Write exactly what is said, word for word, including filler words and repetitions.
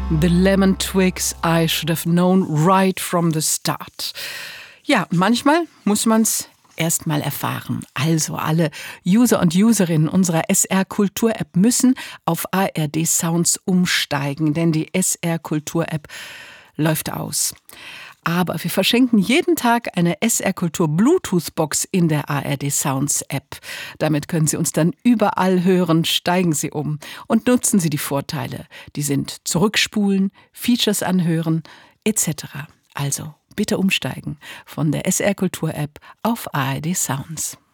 The Lemon Twigs, I should have known right from the start. Ja, manchmal muss man's erst mal erfahren. Also alle User und Userinnen unserer S R Kultur App müssen auf A R D Sounds umsteigen, denn die S R Kultur App läuft aus. Aber wir verschenken jeden Tag eine S R Kultur Bluetooth-Box in der A R D Sounds App. Damit können Sie uns dann überall hören. Steigen Sie um und nutzen Sie die Vorteile. Die sind Zurückspulen, Features anhören et cetera. Also bitte umsteigen von der S R Kultur App auf A R D Sounds.